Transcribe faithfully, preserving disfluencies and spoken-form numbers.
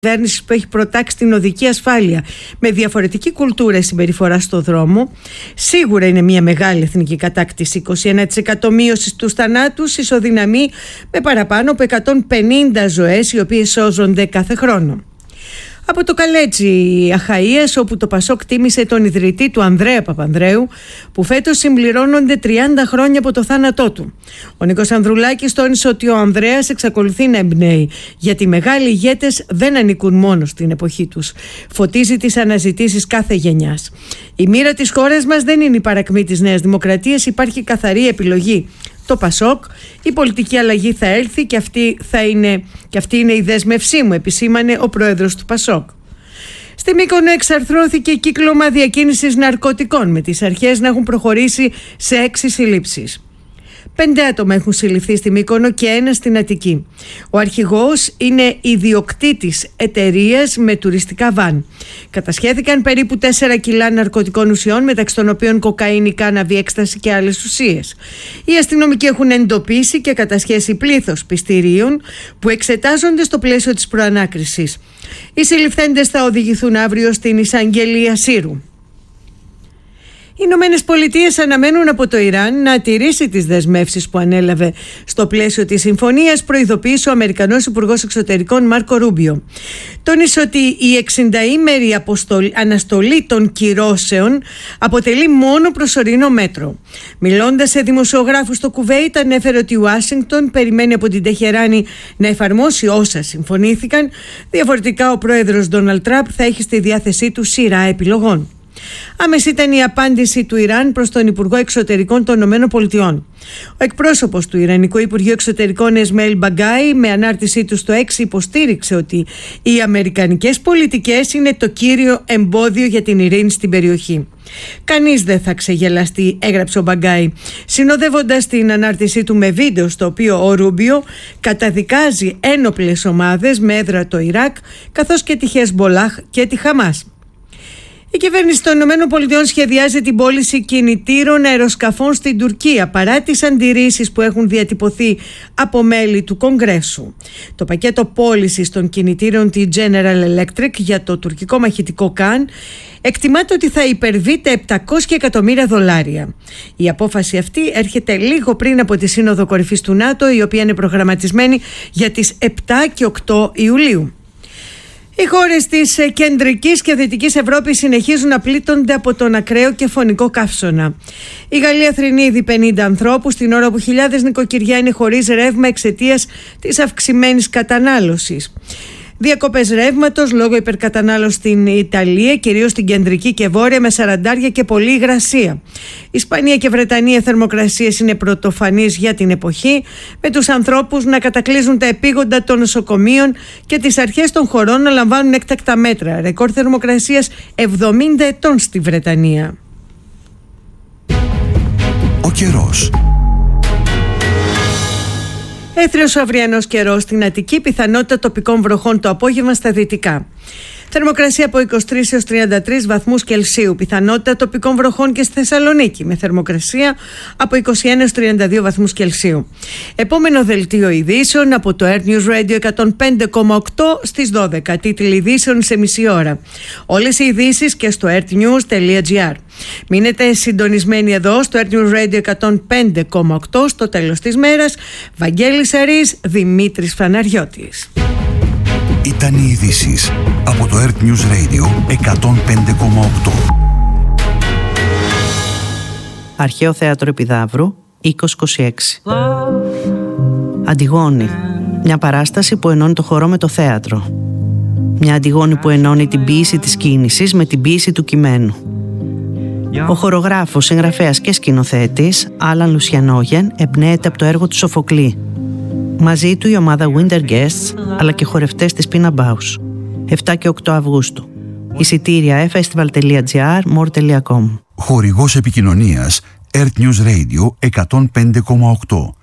κυβέρνηση που έχει προτάξει την οδική ασφάλεια με διαφορετική κουλτούρα συμπεριφορά στο δρόμο, σίγουρα είναι μια μεγάλη εθνική κατάκτηση. είκοσι ένα τοις εκατό μείωση στους θανάτους ισοδυναμεί με παραπάνω από εκατόν πενήντα ζωές οι οποίες σώζονται κάθε χρόνο. Από το Καλέτσι Αχαΐας, όπου το Πασόκ τίμησε τον ιδρυτή του Ανδρέα Παπανδρέου, που φέτος συμπληρώνονται τριάντα χρόνια από το θάνατό του. Ο Νίκος Ανδρουλάκης τόνισε ότι ο Ανδρέας εξακολουθεί να εμπνέει, γιατί οι μεγάλοι ηγέτες δεν ανήκουν μόνο στην εποχή τους. Φωτίζει τις αναζητήσεις κάθε γενιάς. Η μοίρα της χώρας μας δεν είναι η παρακμή της Νέας Δημοκρατίας, υπάρχει καθαρή επιλογή. Το Πασόκ, η πολιτική αλλαγή θα έρθει και αυτή, θα είναι, και αυτή είναι η δέσμευσή μου, επισήμανε ο πρόεδρος του Πασόκ. Στη Μύκονο εξαρθρώθηκε κύκλωμα διακίνησης ναρκωτικών, με τις αρχές να έχουν προχωρήσει σε έξι συλλήψεις. Πέντε άτομα έχουν συλληφθεί στη Μύκονο και ένα στην Αττική. Ο αρχηγός είναι ιδιοκτήτης εταιρείας με τουριστικά βαν. Κατασχέθηκαν περίπου τέσσερα κιλά ναρκωτικών ουσιών, μεταξύ των οποίων κοκαίνη, κάναβη, έκσταση και άλλες ουσίες. Οι αστυνομικοί έχουν εντοπίσει και κατασχέσει πλήθος πιστηρίων που εξετάζονται στο πλαίσιο της προανάκρισης. Οι συλληφθέντες θα οδηγηθούν αύριο στην εισαγγελία Σύρου. Οι Ηνωμένες Πολιτείες αναμένουν από το Ιράν να τηρήσει τις δεσμεύσεις που ανέλαβε στο πλαίσιο της συμφωνίας, προειδοποίησε ο Αμερικανός Υπουργός Εξωτερικών Μάρκο Ρούμπιο. Τόνισε ότι η εξηνταήμερη αναστολή των κυρώσεων αποτελεί μόνο προσωρινό μέτρο. Μιλώντας σε δημοσιογράφους στο Κουβέιτ, ανέφερε ότι η Ουάσιγκτον περιμένει από την Τεχεράνη να εφαρμόσει όσα συμφωνήθηκαν. Διαφορετικά, ο πρόεδρος Ντόναλντ Τραμπ θα έχει στη διάθεσή του σειρά επιλογών. Άμεση ήταν η απάντηση του Ιράν προς τον Υπουργό Εξωτερικών των ΗΠΑ. Ο εκπρόσωπος του Ιρανικού Υπουργείου Εξωτερικών Εσμαήλ Μπαγκάι, με ανάρτησή του στο X, υποστήριξε ότι οι αμερικανικές πολιτικές είναι το κύριο εμπόδιο για την ειρήνη στην περιοχή. Κανείς δεν θα ξεγελαστεί, έγραψε ο Μπαγκάι, συνοδεύοντας την ανάρτησή του με βίντεο στο οποίο ο Ρούμπιο καταδικάζει ένοπλες ομάδες με έδρα το Ιράκ, καθώς και τη Χεσμπολάχ και τη Χαμάς. Η κυβέρνηση των ΗΠΑ σχεδιάζει την πώληση κινητήρων αεροσκαφών στην Τουρκία, παρά τις αντιρρήσεις που έχουν διατυπωθεί από μέλη του Κογκρέσου. Το πακέτο πώλησης των κινητήρων της General Electric για το τουρκικό μαχητικό Καν εκτιμάται ότι θα υπερβεί τα επτακόσια εκατομμύρια δολάρια. Η απόφαση αυτή έρχεται λίγο πριν από τη Σύνοδο Κορυφής του ΝΑΤΟ, η οποία είναι προγραμματισμένη για τις επτά και οκτώ Ιουλίου. Οι χώρες της κεντρικής και δυτικής Ευρώπης συνεχίζουν να πλήττονται από τον ακραίο και φωνικό καύσωνα. Η Γαλλία θρηνεί ήδη πενήντα ανθρώπους την ώρα που χιλιάδες νοικοκυριά είναι χωρίς ρεύμα εξαιτίας της αυξημένης κατανάλωσης. Διακοπές ρεύματος λόγω υπερκατανάλωσης στην Ιταλία, κυρίως στην κεντρική και βόρεια, με σαραντάρια και πολλή υγρασία. Ισπανία και Βρετανία θερμοκρασίες είναι πρωτοφανείς για την εποχή, με τους ανθρώπους να κατακλείζουν τα επίγοντα των νοσοκομείων και τις αρχές των χωρών να λαμβάνουν έκτακτα μέτρα. Ρεκόρ θερμοκρασίας εβδομήντα ετών στη Βρετανία. Ο καιρός. Έθριος αυριανός καιρός στην Αττική, πιθανότητα τοπικών βροχών το απόγευμα στα δυτικά. Θερμοκρασία από είκοσι τρεις έως τριάντα τρεις βαθμούς Κελσίου. Πιθανότητα τοπικών βροχών και στη Θεσσαλονίκη, με θερμοκρασία από είκοσι ένα έως τριάντα δύο βαθμούς Κελσίου. Επόμενο δελτίο ειδήσεων από το Earth News Radio εκατόν πέντε κόμμα οκτώ στις δώδεκα. Τίτλοι ειδήσεων σε μισή ώρα. Όλες οι ειδήσεις και στο earthnews τελεία gr. Μείνετε συντονισμένοι εδώ στο Earth News Radio εκατόν πέντε κόμμα οκτώ. Στο τέλος της μέρας, Βαγγέλης Αρής, Δημήτρης Φαναριώτης. Ήταν οι ειδήσεις από το Earth News Radio εκατόν πέντε κόμμα οκτώ. Αρχαίο Θέατρο Επιδαύρου, είκοσι είκοσι έξι. Αντιγόνη. Μια παράσταση που ενώνει το χορό με το θέατρο. Μια Αντιγόνη που ενώνει την ποίηση της κίνησης με την ποίηση του κειμένου. Ο χορογράφος, συγγραφέας και σκηνοθέτης Άλαν Λουσιανόγεν εμπνέεται από το έργο του Σοφοκλή. Μαζί του η ομάδα Winter Guests, αλλά και χορευτές της Pina Bausch. επτά και οκτώ Αυγούστου. Εισιτήρια festival τελεία gr, more τελεία com. Χορηγός επικοινωνίας Earth News Radio εκατόν πέντε κόμμα οκτώ.